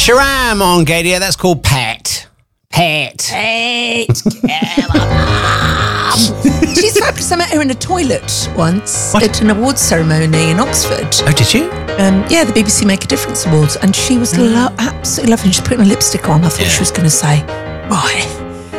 Sharam on Gadia. That's called Pet. Pet. She's fabulous. I met her in a toilet once at an awards ceremony in Oxford. Oh, did you? Yeah, the BBC Make a Difference Awards, and she was absolutely lovely. She's putting a lipstick on. I thought she was going to say, right,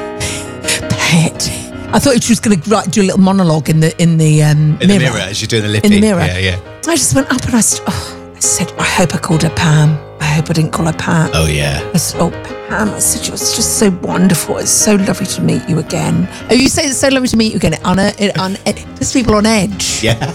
Pet. I thought she was going to do a little monologue in the mirror as you're doing the lip in the mirror. Yeah. I just went up and I said, I hope I called her Pam. I hope I didn't call her Pat. Oh, yeah. I said, Pam. I said, it was just so wonderful. It's so lovely to meet you again. Oh, you say it's so lovely to meet you again. There's people on edge. Yeah.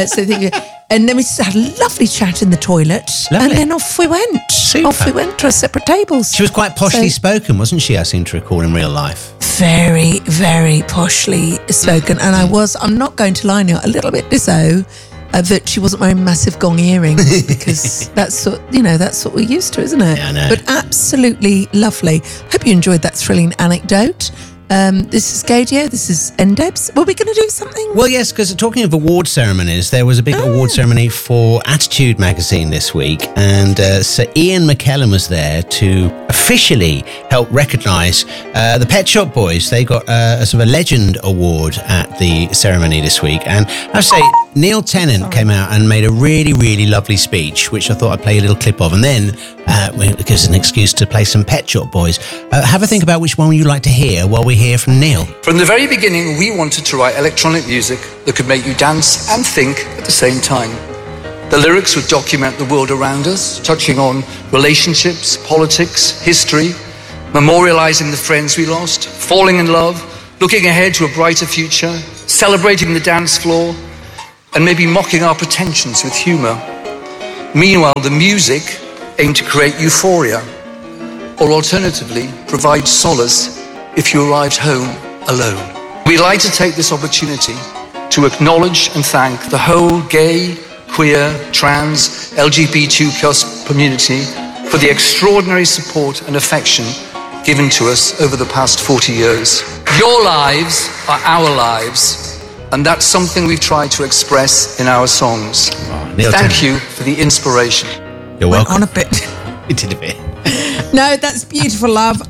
And then we just had a lovely chat in the toilet. Lovely. And then off we went. Super. Off we went to our separate tables. She was quite poshly spoken, wasn't she? I seem to recall in real life. Very, very poshly spoken. And I'm not going to lie now, a little bit Lizzo. That she wasn't wearing massive gong earrings because that's what we're used to, isn't it? Yeah, I know. But absolutely lovely. Hope you enjoyed that thrilling anecdote. This is Gadia. This is NDebs. Were we going to do something? Well, yes, because talking of award ceremonies, there was a big award ceremony for Attitude magazine this week, and Sir Ian McKellen was there to officially help recognise the Pet Shop Boys. They got a sort of a legend award at the ceremony this week, and I have to say, Neil Tennant came out and made a really, really lovely speech, which I thought I'd play a little clip of, and then it gives us an excuse to play some Pet Shop Boys. Have a think about which one you'd like to hear while we hear from Neil. From the very beginning, we wanted to write electronic music that could make you dance and think at the same time. The lyrics would document the world around us, touching on relationships, politics, history, memorializing the friends we lost, falling in love, looking ahead to a brighter future, celebrating the dance floor, and maybe mocking our pretensions with humor. Meanwhile, the music aimed to create euphoria, or alternatively, provide solace if you arrived home alone. We'd like to take this opportunity to acknowledge and thank the whole gay, queer, trans, LGBTQ+ community for the extraordinary support and affection given to us over the past 40 years. Your lives are our lives, and that's something we've tried to express in our songs. Thank you for the inspiration. You're welcome. On a bit. It did a bit. No, that's beautiful, love.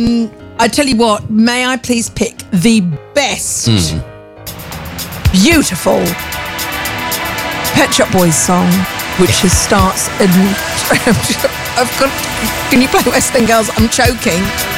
I tell you what, may I please pick the best, beautiful Pet Shop Boys song, which starts in... Can you play West End Girls? I'm choking.